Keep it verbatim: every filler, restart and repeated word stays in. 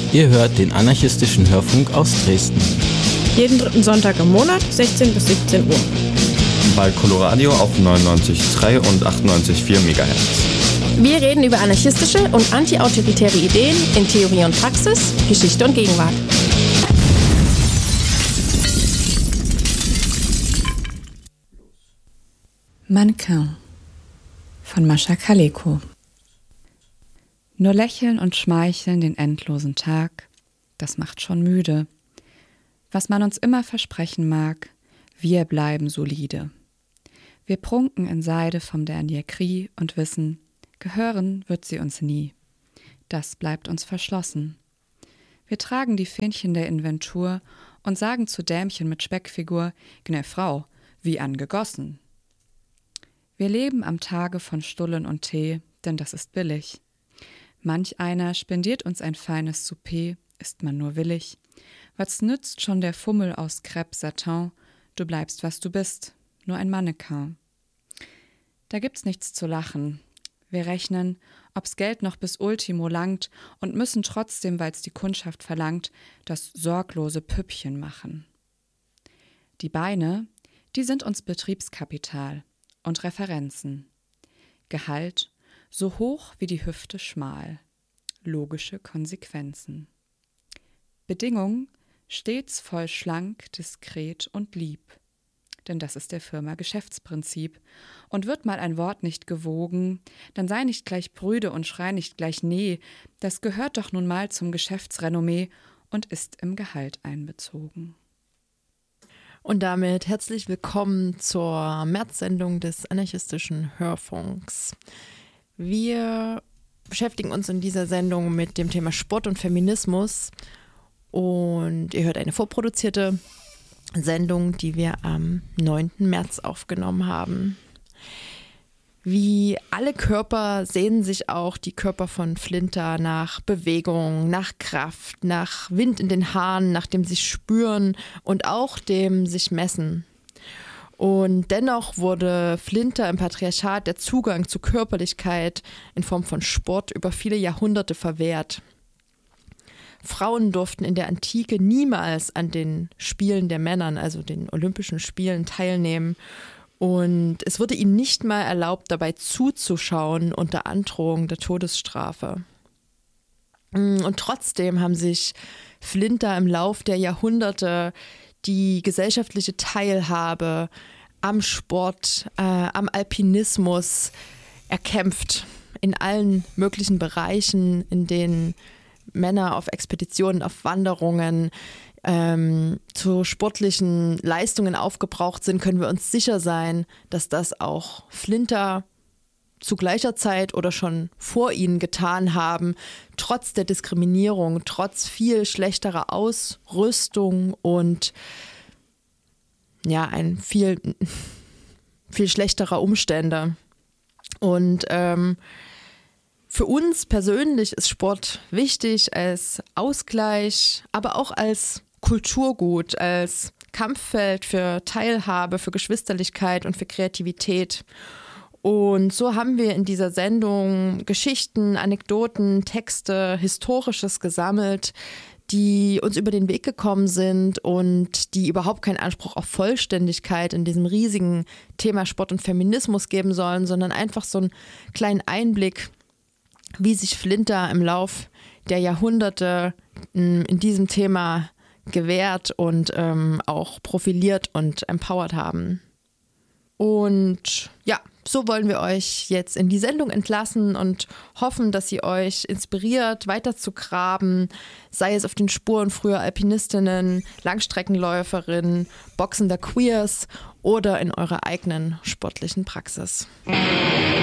Ihr hört den anarchistischen Hörfunk aus Dresden. Jeden dritten Sonntag im Monat, sechzehn bis siebzehn Uhr. Bei Coloradio auf neunundneunzig Komma drei und achtundneunzig Komma vier Megahertz. Wir reden über anarchistische und antiautoritäre Ideen in Theorie und Praxis, Geschichte und Gegenwart. Mannequin von Mascha Kaleko. Nur lächeln und schmeicheln den endlosen Tag, das macht schon müde. Was man uns immer versprechen mag, wir bleiben solide. Wir prunken in Seide vom Dernier Cri und wissen, gehören wird sie uns nie. Das bleibt uns verschlossen. Wir tragen die Fähnchen der Inventur und sagen zu Dämchen mit Speckfigur, gnä Frau, wie angegossen. Wir leben am Tage von Stullen und Tee, denn das ist billig. Manch einer spendiert uns ein feines Souper, ist man nur willig. Was nützt schon der Fummel aus Crêpe Satin, du bleibst, was du bist, nur ein Mannequin. Da gibt's nichts zu lachen. Wir rechnen, ob's Geld noch bis Ultimo langt und müssen trotzdem, weil's die Kundschaft verlangt, das sorglose Püppchen machen. Die Beine, die sind uns Betriebskapital und Referenzen. Gehalt so hoch wie die Hüfte schmal. Logische Konsequenzen. Bedingung stets voll schlank, diskret und lieb. Denn das ist der Firma Geschäftsprinzip. Und wird mal ein Wort nicht gewogen, dann sei nicht gleich prüde und schrei nicht gleich nee. Das gehört doch nun mal zum Geschäftsrenommee und ist im Gehalt einbezogen. Und damit herzlich willkommen zur März-Sendung des anarchistischen Hörfunks. Wir beschäftigen uns in dieser Sendung mit dem Thema Sport und Feminismus und ihr hört eine vorproduzierte Sendung, die wir am neunten März aufgenommen haben. Wie alle Körper sehnen sich auch die Körper von Flinter nach Bewegung, nach Kraft, nach Wind in den Haaren, nach dem sich spüren und auch dem sich messen. Und dennoch wurde Flinter im Patriarchat der Zugang zu Körperlichkeit in Form von Sport über viele Jahrhunderte verwehrt. Frauen durften in der Antike niemals an den Spielen der Männern, also den Olympischen Spielen, teilnehmen. Und es wurde ihnen nicht mal erlaubt, dabei zuzuschauen unter Androhung der Todesstrafe. Und trotzdem haben sich Flinter im Lauf der Jahrhunderte die gesellschaftliche Teilhabe am Sport, äh, am Alpinismus erkämpft. In allen möglichen Bereichen, in denen Männer auf Expeditionen, auf Wanderungen ähm, zu sportlichen Leistungen aufgebraucht sind, können wir uns sicher sein, dass das auch Flinter zu gleicher Zeit oder schon vor ihnen getan haben, trotz der Diskriminierung, trotz viel schlechterer Ausrüstung und ja, ein viel, viel schlechterer Umstände. Und ähm, für uns persönlich ist Sport wichtig als Ausgleich, aber auch als Kulturgut, als Kampffeld für Teilhabe, für Geschwisterlichkeit und für Kreativität. Und so haben wir in dieser Sendung Geschichten, Anekdoten, Texte, Historisches gesammelt, die uns über den Weg gekommen sind und die überhaupt keinen Anspruch auf Vollständigkeit in diesem riesigen Thema Sport und Feminismus geben sollen, sondern einfach so einen kleinen Einblick, wie sich Flinter im Lauf der Jahrhunderte in diesem Thema gewährt und ähm, auch profiliert und empowert haben. Und ja, so wollen wir euch jetzt in die Sendung entlassen und hoffen, dass sie euch inspiriert, weiter zu graben, sei es auf den Spuren früher Alpinistinnen, Langstreckenläuferinnen, boxender Queers oder in eurer eigenen sportlichen Praxis.